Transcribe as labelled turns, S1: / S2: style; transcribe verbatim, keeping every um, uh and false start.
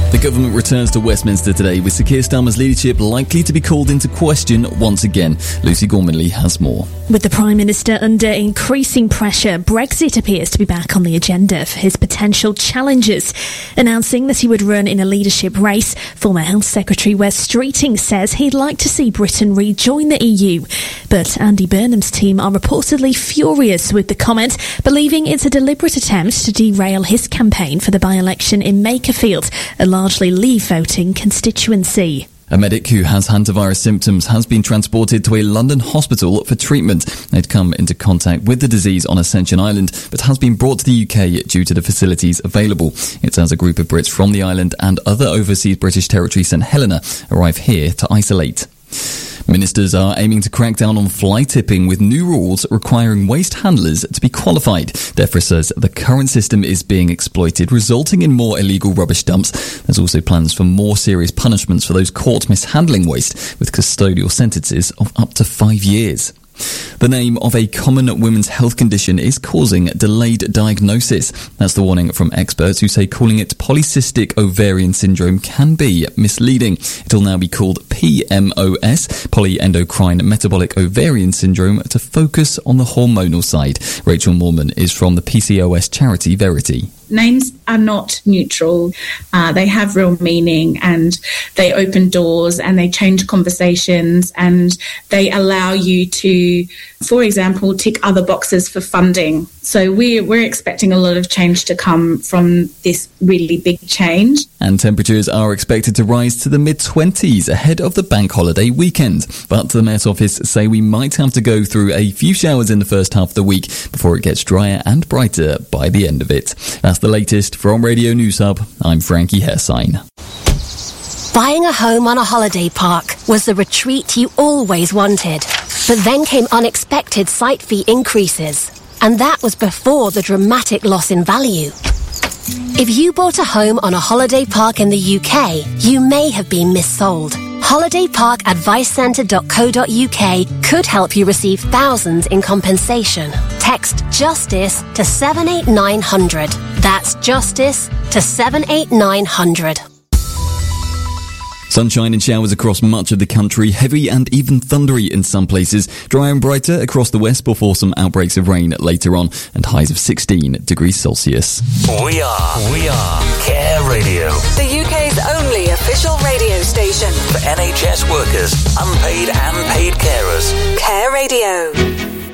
S1: The government returns to Westminster today, with Sir Keir Starmer's leadership likely to be called into question once again. Lucy Gormanley has more.
S2: With the Prime Minister under increasing pressure, Brexit appears to be back on the agenda for his potential challengers. Announcing that he would run in a leadership race, former Health Secretary Wes Streeting says he'd like to see Britain rejoin the E U. But Andy Burnham's team are reportedly furious with the comment, believing it's a deliberate attempt to derail his campaign for the by-election in Makerfield, a largely Leave-voting constituency.
S1: A medic who has hantavirus symptoms has been transported to a London hospital for treatment. They'd come into contact with the disease on Ascension Island, but has been brought to the U K due to the facilities available. It's as a group of Brits from the island and other overseas British territory St Helena arrive here to isolate. Ministers are aiming to crack down on fly tipping with new rules requiring waste handlers to be qualified. DEFRA says the current system is being exploited, resulting in more illegal rubbish dumps. There's also plans for more serious punishments for those caught mishandling waste, with custodial sentences of up to five years. The name of a common women's health condition is causing delayed diagnosis. That's the warning from experts who say calling it polycystic ovarian syndrome can be misleading. It'll now be called P M O S, polyendocrine metabolic ovarian syndrome, to focus on the hormonal side. Rachel Moorman is from the P C O S charity Verity.
S3: Names are not neutral. Uh, they have real meaning, and they open doors and they change conversations, and they allow you to, for example, tick other boxes for funding. So we're, we're expecting a lot of change to come from this really big change.
S1: And temperatures are expected to rise to the mid-twenties ahead of the bank holiday weekend. But the Met Office say we might have to go through a few showers in the first half of the week before it gets drier and brighter by the end of it. That's the latest from Radio News Hub. I'm Frankie Hersign.
S4: Buying a home on a holiday park was the retreat you always wanted. But then came unexpected site fee increases. And that was before the dramatic loss in value. If you bought a home on a holiday park in the U K, you may have been missold. holiday park advice centre dot co dot uk could help you receive thousands in compensation. Text JUSTICE to seven eight nine hundred. That's JUSTICE to seven eight nine hundred.
S1: Sunshine and showers across much of the country, heavy and even thundery in some places, dry and brighter across the west before some outbreaks of rain later on, and highs of sixteen degrees Celsius.
S5: We are, we are Care Radio.
S6: The U K's only official radio station.
S5: For N H S workers, unpaid and paid carers.
S6: Care Radio.